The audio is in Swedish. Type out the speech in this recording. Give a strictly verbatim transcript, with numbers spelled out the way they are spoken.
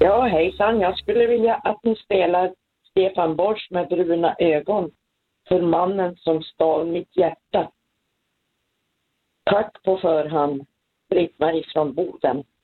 Ja, hejsan. Jag skulle vilja att ni spelar Stefan Borsch med bruna ögon för mannen som stal mitt hjärta. Tack på förhand. Britt-Marie från Boden.